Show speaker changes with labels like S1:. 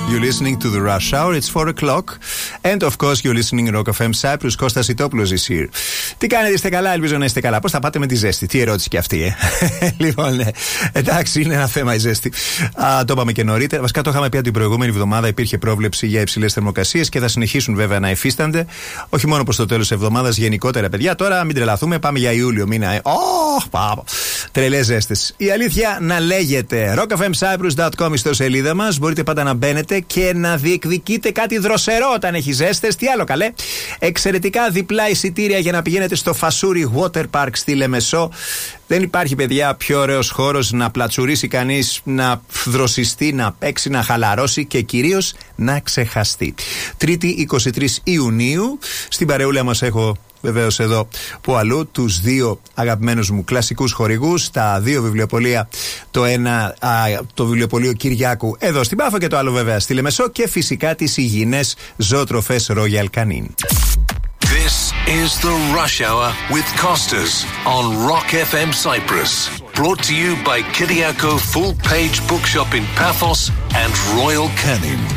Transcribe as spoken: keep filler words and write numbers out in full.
S1: You're listening to the Rush Hour. It's four o'clock. And of course, you're listening to Rock εφ εμ Cyprus. Κώστας Ιτόπουλος is here. Τι κάνετε, είστε καλά? Ελπίζω να είστε καλά. Πώς θα πάτε με τη ζέστη? Τι ερώτηση κι αυτή, ε? Λοιπόν, ναι. Εντάξει, είναι ένα θέμα η ζέστη. Α, το είπαμε και νωρίτερα. Βασικά το είχαμε πει την προηγούμενη εβδομάδα. Υπήρχε πρόβλεψη για υψηλές θερμοκρασίες και θα συνεχίσουν βέβαια να υφίστανται. Όχι μόνο προς το τέλος της εβδομάδας, γενικότερα, παιδιά. Τώρα μην τρελαθούμε, πάμε για Ιούλιο μήνα. Ε. Oh, τρελές ζέστες. Η αλήθεια να λέγεται. rock εφ εμ cyprus dot com στο σελίδα μας. Μπορείτε πάντα να μπαίνετε και να διεκδικείτε κάτι δροσερό όταν έχει ζέστες. Τι άλλο καλέ? Εξαιρετικά διπλά εισιτήρια για να πηγαίνετε στο Φασούρι Water Park στη Λεμεσό. Δεν υπάρχει, παιδιά, πιο ωραίος χώρος να πλατσουρίσει κανείς, να δροσιστεί, να παίξει, να χαλαρώσει και κυρίως να ξεχαστεί. Τρίτη εικοστή τρίτη Ιουνίου. Στην παρεούλα μας έχω βεβαίως εδώ που αλλού τους δύο αγαπημένους μου κλασικούς χορηγούς, τα δύο βιβλιοπωλεία, το ένα α, το βιβλιοπωλείο Κυριάκου εδώ στην Πάφο και το άλλο βέβαια στη Λεμεσό και φυσικά τις υγιεινές ζωοτροφές Royal Canin.
S2: This is the Rush Hour with Costas on Rock εφ εμ Cyprus. Brought to you by Kyriako Full Page Bookshop in Paphos and Royal Canin.